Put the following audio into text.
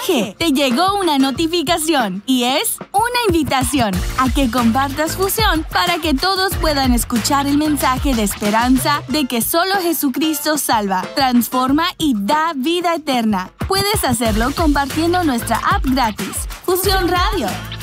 mensaje! Te llegó una notificación y es una invitación a que compartas Fusión para que todos puedan escuchar el mensaje de esperanza de que solo Jesucristo salva, transforma y da vida eterna. Puedes hacerlo compartiendo nuestra app gratis, Fusión Radio.